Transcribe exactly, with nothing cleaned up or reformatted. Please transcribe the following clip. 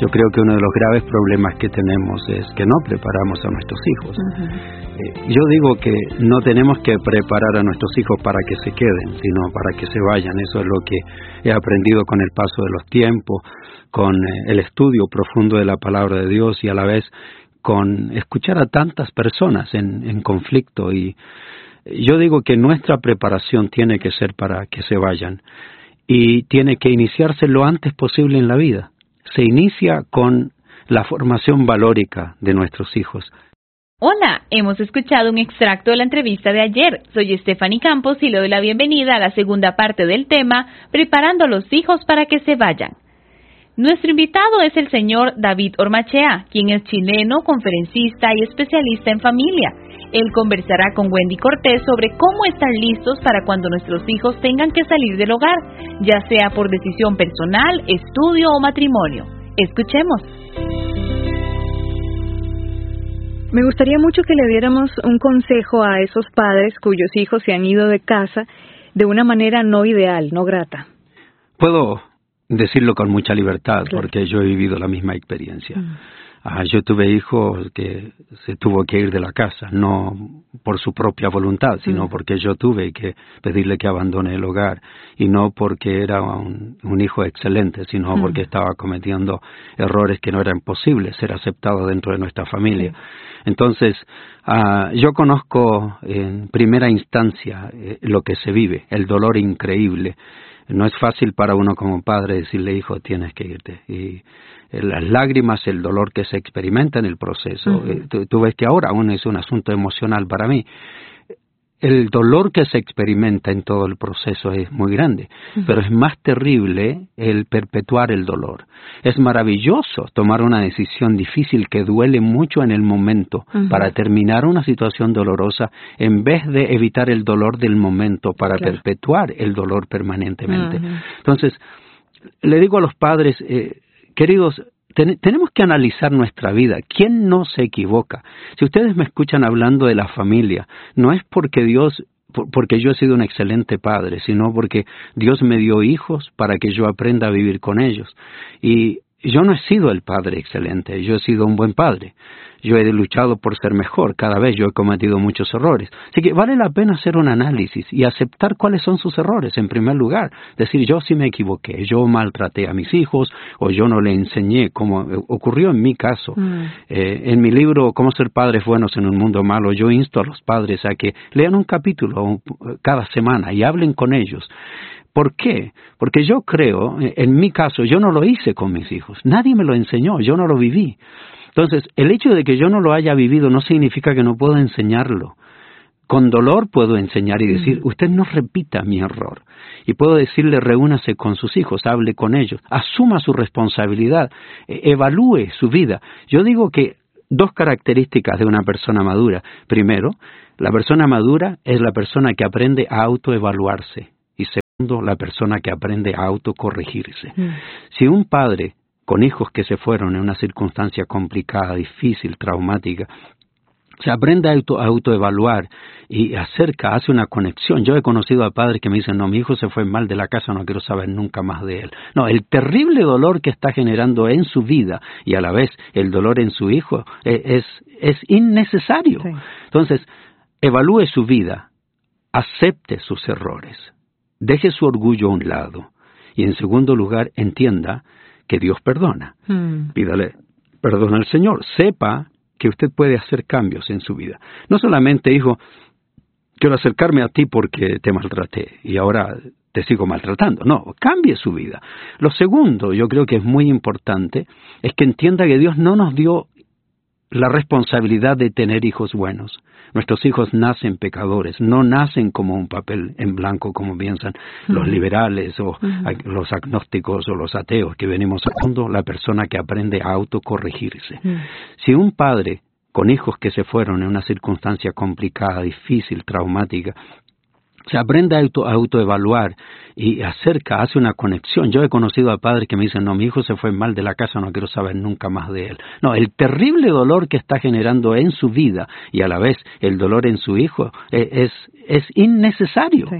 Yo creo que uno de los graves problemas que tenemos es que no preparamos a nuestros hijos. Uh-huh. Eh, yo digo que no tenemos que preparar a nuestros hijos para que se queden, sino para que se vayan. Eso es lo que he aprendido con el paso de los tiempos, con eh, el estudio profundo de la palabra de Dios y a la vez con escuchar a tantas personas en, en conflicto. Y yo digo que nuestra preparación tiene que ser para que se vayan y tiene que iniciarse lo antes posible en la vida. Se inicia con la formación valórica de nuestros hijos. Hola, hemos escuchado un extracto de la entrevista de ayer. Soy Stephanie Campos y le doy la bienvenida a la segunda parte del tema, Preparando a los hijos para que se vayan. Nuestro invitado es el señor David Ormachea, quien es chileno, conferencista y especialista en familia. Él conversará con Wendy Cortés sobre cómo estar listos para cuando nuestros hijos tengan que salir del hogar, ya sea por decisión personal, estudio o matrimonio. Escuchemos. Me gustaría mucho que le diéramos un consejo a esos padres cuyos hijos se han ido de casa de una manera no ideal, no grata. Puedo decirlo con mucha libertad, claro, porque yo he vivido la misma experiencia. Mm. Ah, yo tuve hijos que se tuvo que ir de la casa, no por su propia voluntad, sino mm. porque yo tuve que pedirle que abandone el hogar, y no porque era un, un hijo excelente, sino mm. porque estaba cometiendo errores que no eran posibles ser aceptados dentro de nuestra familia. Mm. Entonces, ah, yo conozco en primera instancia eh, lo que se vive, el dolor increíble. No es fácil para uno como padre decirle, hijo, tienes que irte. Y las lágrimas, el dolor que se experimenta en el proceso. Uh-huh. Eh, tú, tú ves que ahora aún es un asunto emocional para mí. El dolor que se experimenta en todo el proceso es muy grande, uh-huh. pero es más terrible el perpetuar el dolor. Es maravilloso tomar una decisión difícil que duele mucho en el momento uh-huh. para terminar una situación dolorosa, en vez de evitar el dolor del momento para claro. perpetuar el dolor permanentemente. Uh-huh. Entonces, le digo a los padres, eh, queridos, Ten, tenemos que analizar nuestra vida. ¿Quién no se equivoca? Si ustedes me escuchan hablando de la familia, no es porque Dios, por, porque yo he sido un excelente padre, sino porque Dios me dio hijos para que yo aprenda a vivir con ellos. Y yo no he sido el padre excelente, yo he sido un buen padre. Yo he luchado por ser mejor, cada vez yo he cometido muchos errores. Así que vale la pena hacer un análisis y aceptar cuáles son sus errores en primer lugar. Decir, yo sí me equivoqué, yo maltraté a mis hijos o yo no le enseñé, como ocurrió en mi caso. Mm. Eh, en mi libro, Cómo ser padres buenos en un mundo malo, yo insto a los padres a que lean un capítulo cada semana y hablen con ellos. ¿Por qué? Porque yo creo, en mi caso, yo no lo hice con mis hijos. Nadie me lo enseñó, yo no lo viví. Entonces, el hecho de que yo no lo haya vivido no significa que no puedo enseñarlo. Con dolor puedo enseñar y decir, usted no repita mi error. Y puedo decirle, reúnase con sus hijos, hable con ellos, asuma su responsabilidad, evalúe su vida. Yo digo que dos características de una persona madura. Primero, la persona madura es la persona que aprende a autoevaluarse. Y segundo, la persona que aprende a autocorregirse. Mm. Si un padre con hijos que se fueron en una circunstancia complicada, difícil, traumática, se aprende a, auto, a autoevaluar y acerca, hace una conexión. Yo he conocido a padres que me dicen, no, mi hijo se fue mal de la casa, no quiero saber nunca más de él. No, el terrible dolor que está generando en su vida y a la vez el dolor en su hijo es, es, es innecesario. Sí. Entonces, evalúe su vida, acepte sus errores, deje su orgullo a un lado y en segundo lugar entienda que Dios perdona. Hmm. Pídale perdón al Señor. Sepa que usted puede hacer cambios en su vida. No solamente, hijo, quiero acercarme a ti porque te maltraté y ahora te sigo maltratando. No, cambie su vida. Lo segundo, yo creo que es muy importante, es que entienda que Dios no nos dio la responsabilidad de tener hijos buenos. Nuestros hijos nacen pecadores, no nacen como un papel en blanco como piensan uh-huh. los liberales o uh-huh. los agnósticos o los ateos que venimos al mundo, la persona que aprende a autocorregirse. Uh-huh. Si un padre con hijos que se fueron en una circunstancia complicada, difícil, traumática, se aprende a, auto, a autoevaluar y acerca, hace una conexión. Yo he conocido a padres que me dicen, no, mi hijo se fue mal de la casa, no quiero saber nunca más de él. No, el terrible dolor que está generando en su vida y a la vez el dolor en su hijo es, es innecesario. Sí.